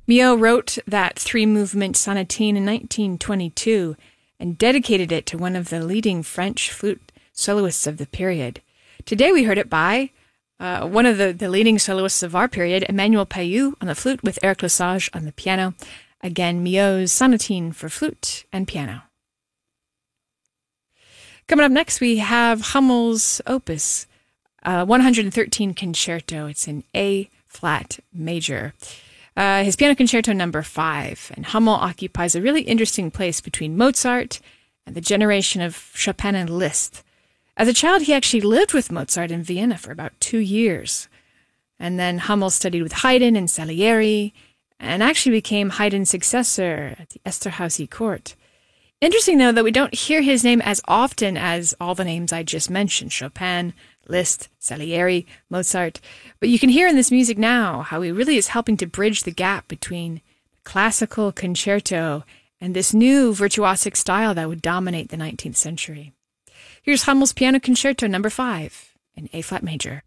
Milhaud wrote that three-movement sonatine in 1922 and dedicated it to one of the leading French flute soloists of the period. Today we heard it by one of the leading soloists of our period, Emmanuel Payou on the flute with Eric Lesage on the piano. Again, Milhaud's sonatine for flute and piano. Coming up next, we have Hummel's Opus 113 Concerto. It's in A-flat major. His Piano Concerto number 5. And Hummel occupies a really interesting place between Mozart and the generation of Chopin and Liszt. As a child, he actually lived with Mozart in Vienna for about 2 years. And then Hummel studied with Haydn and Salieri, and actually became Haydn's successor at the Esterházy court. Interesting, though, that we don't hear his name as often as all the names I just mentioned, Chopin, Liszt, Salieri, Mozart. But you can hear in this music now how he really is helping to bridge the gap between classical concerto and this new virtuosic style that would dominate the 19th century. Here's Hummel's Piano Concerto number 5 in A-flat major.